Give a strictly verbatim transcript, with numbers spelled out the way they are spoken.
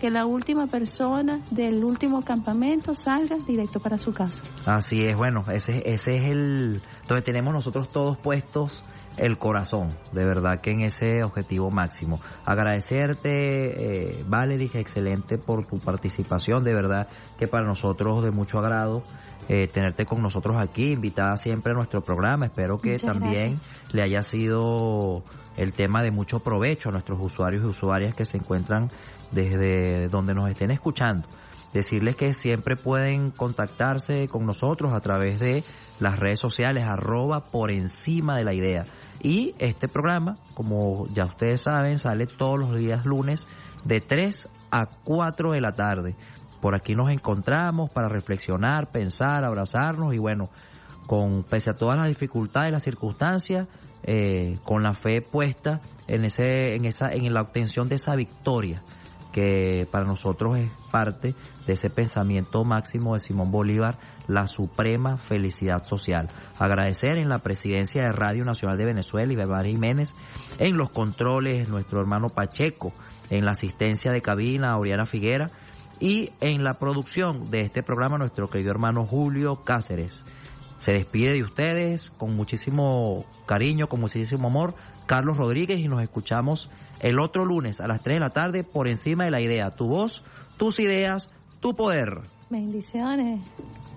que la última persona del último campamento salga directo para su casa. Así es, bueno, ese, ese es el donde tenemos nosotros todos puestos el corazón, de verdad que en ese objetivo máximo. Agradecerte, eh, Valerie, excelente por tu participación, de verdad que para nosotros de mucho agrado eh, tenerte con nosotros aquí, invitada siempre a nuestro programa. Espero que Muchas también gracias. le haya sido el tema de mucho provecho a nuestros usuarios y usuarias que se encuentran desde donde nos estén escuchando. Decirles que siempre pueden contactarse con nosotros a través de las redes sociales, arroba por encima de la idea. Y este programa, como ya ustedes saben, sale todos los días lunes de tres a cuatro de la tarde. Por aquí nos encontramos para reflexionar, pensar, abrazarnos y bueno, con pese a todas las dificultades, las circunstancias, eh, con la fe puesta en ese, en esa, en la obtención de esa victoria, que para nosotros es parte de ese pensamiento máximo de Simón Bolívar, la suprema felicidad social. Agradecer en la presidencia de Radio Nacional de Venezuela, Iber Jiménez, en los controles, nuestro hermano Pacheco, en la asistencia de cabina, Oriana Figuera, y en la producción de este programa, nuestro querido hermano Julio Cáceres. Se despide de ustedes con muchísimo cariño, con muchísimo amor, Carlos Rodríguez, y nos escuchamos el otro lunes a las tres de la tarde por encima de la idea. Tu voz, tus ideas, tu poder. Bendiciones.